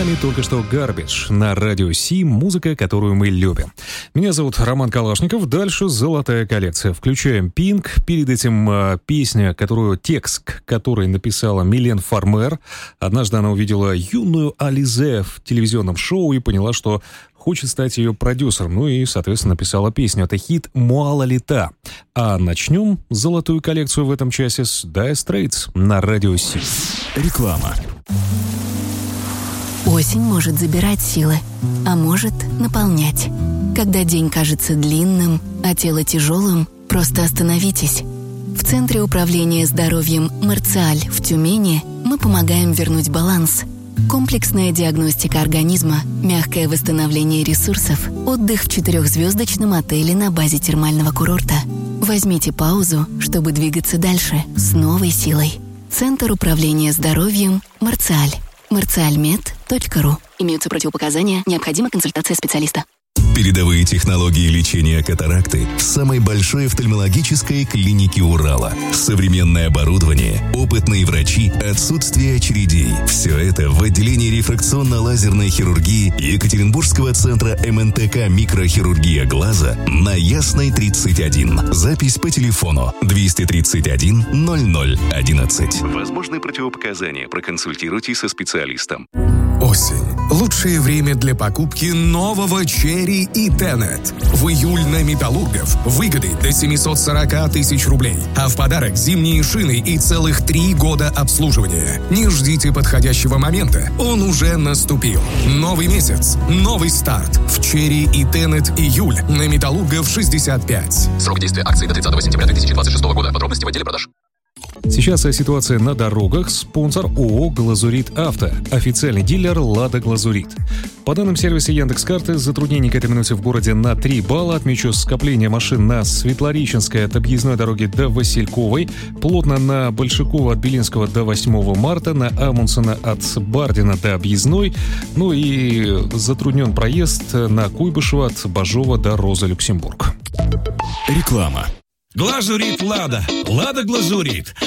вами только что Garbage на радио Си, музыка, которую мы любим. Меня зовут Роман Калашников, дальше золотая коллекция. Включаем Pink, перед этим песня, текст который написала Милен Фармер. Однажды она увидела юную Ализе в телевизионном шоу и поняла, что хочет стать ее продюсером. Ну и, соответственно, написала песню. Это хит «Муала Лита». А начнем золотую коллекцию в этом часе с Dire Straits на радио Си. Реклама. Осень может забирать силы, а может наполнять. Когда день кажется длинным, а тело тяжелым, просто остановитесь. В Центре управления здоровьем «Марциаль» в Тюмени мы помогаем вернуть баланс. Комплексная диагностика организма, мягкое восстановление ресурсов, отдых в 4-звездочном отеле на базе термального курорта. Возьмите паузу, чтобы двигаться дальше с новой силой. Центр управления здоровьем «Марциаль». marcialmed.ru. Имеются противопоказания, необходима консультация специалиста. Передовые технологии лечения катаракты в самой большой офтальмологической клинике Урала. Современное оборудование, опытные врачи, отсутствие очередей. Все это в отделении рефракционно-лазерной хирургии Екатеринбургского центра МНТК «Микрохирургия глаза» на Ясной 31. Запись по телефону 231 0011. Возможны противопоказания. Проконсультируйтесь со специалистом. Осень. Лучшее время для покупки нового Cherry и Tenet. В июль на Металлургов выгоды до 740 тысяч рублей. А в подарок зимние шины и целых 3 года обслуживания. Не ждите подходящего момента. Он уже наступил. Новый месяц. Новый старт. В Cherry и Tenet июль на Металлургов 65. Срок действия акции до 30 сентября 2026 года. Подробности в отделе продаж. Сейчас о ситуации на дорогах. Спонсор ООО «Глазурит Авто». Официальный дилер «Лада Глазурит». По данным сервиса Яндекс.Карты, затруднений к этой минуте в городе на 3 балла. Отмечу скопление машин на Светлореченской от объездной дороги до Васильковой. Плотно на Большакова от Белинского до 8 марта. На Амундсена от Бардина до объездной. Ну и затруднен проезд на Куйбышева от Бажова до Роза Люксембург. Реклама. Глазурит Лада. Лада Глазурит.